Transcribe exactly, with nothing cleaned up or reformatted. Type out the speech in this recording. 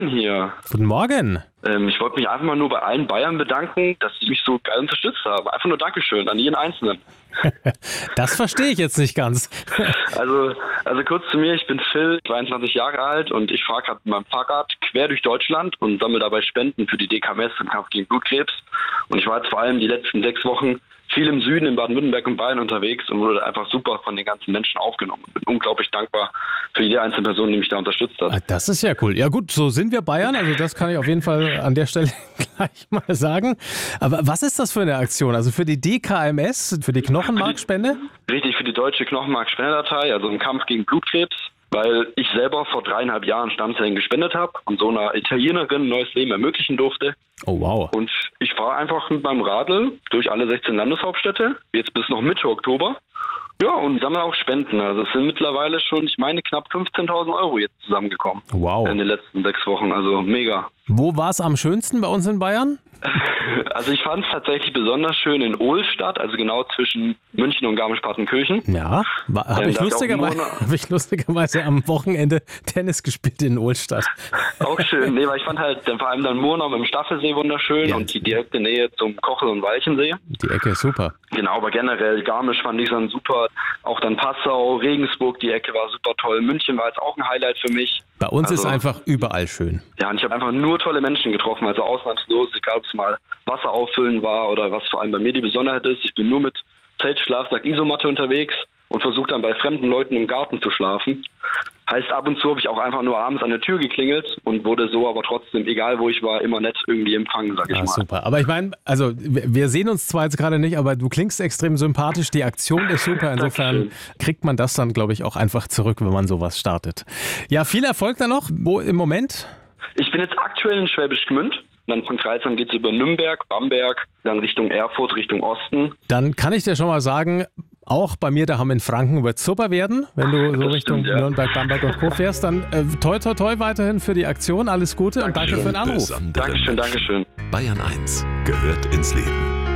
Hier. Guten Morgen. Ähm, ich wollte mich einfach mal nur bei allen Bayern bedanken, dass sie mich so geil unterstützt haben. Einfach nur Dankeschön an jeden Einzelnen. Das verstehe ich jetzt nicht ganz. Also, also kurz zu mir, ich bin Phil, zweiundzwanzig Jahre alt und ich fahre gerade mit meinem Fahrrad quer durch Deutschland und sammle dabei Spenden für die D K M S im Kampf gegen Blutkrebs. Und ich war jetzt vor allem die letzten sechs Wochen viel im Süden, in Baden-Württemberg und Bayern unterwegs und wurde einfach super von den ganzen Menschen aufgenommen. Ich bin unglaublich dankbar für jede einzelne Person, die mich da unterstützt hat. Ah, das ist ja cool. Ja gut, so sind wir Bayern, also das kann ich auf jeden Fall an der Stelle gleich mal sagen. Aber was ist das für eine Aktion? Also für die D K M S, für die Knochenmarkspende? Richtig, für die deutsche Knochenmarkspendedatei, also im Kampf gegen Blutkrebs. Weil ich selber vor dreieinhalb Jahren Stammzellen gespendet habe und so einer Italienerin ein neues Leben ermöglichen durfte. Oh wow. Und ich fahre einfach mit meinem Radl durch alle sechzehn Landeshauptstädte, jetzt bis noch Mitte Oktober. Ja, und sammle auch Spenden. Also es sind mittlerweile schon, ich meine, knapp fünfzehntausend Euro jetzt zusammengekommen. Wow. In den letzten sechs Wochen, also mega. Wo war es am schönsten bei uns in Bayern? Also ich fand es tatsächlich besonders schön in Ohlstadt, also genau zwischen München und Garmisch-Partenkirchen. Ja, habe Ähm, ich, da ist auch lustigerweise, Mona- hab ich lustigerweise am Wochenende Tennis gespielt in Ohlstadt. Auch schön, nee, weil ich fand halt dann vor allem dann Murnau mit dem Staffelsee wunderschön Ja. und die direkte Nähe zum Kochel- und Walchensee. Die Ecke ist super. Genau, aber generell Garmisch fand ich dann super. Auch dann Passau, Regensburg, die Ecke war super toll. München war jetzt auch ein Highlight für mich. Bei uns Also- ist einfach überall schön. Ja, und ich habe einfach nur tolle Menschen getroffen, also ausnahmslos, egal ob es mal Wasser auffüllen war oder was vor allem bei mir die Besonderheit ist. Ich bin nur mit Zelt, Schlafsack, Isomatte unterwegs und versuche dann bei fremden Leuten im Garten zu schlafen. Heißt, ab und zu habe ich auch einfach nur abends an der Tür geklingelt und wurde so aber trotzdem, egal wo ich war, immer nett irgendwie empfangen, sag ich Ja, mal. super. Aber ich meine, also wir wir sehen uns zwar jetzt gerade nicht, aber du klingst extrem sympathisch. Die Aktion ist super. Insofern Dankeschön. kriegt man das dann, glaube ich, auch einfach zurück, wenn man sowas startet. Ja, viel Erfolg dann noch. Wo im Moment? Ich bin jetzt aktuell in Schwäbisch Gmünd. Dann von Kreisheim geht es über Nürnberg, Bamberg, dann Richtung Erfurt, Richtung Osten. Dann kann ich dir schon mal sagen, auch bei mir daheim in Franken wird es super werden, wenn du so Das Richtung stimmt, ja. Nürnberg, Bamberg und Co. fährst. Dann äh, toi, toi, toi weiterhin für die Aktion. Alles Gute und danke für den Anruf. Besondere Dankeschön, Menschen. Dankeschön. Bayern eins gehört ins Leben.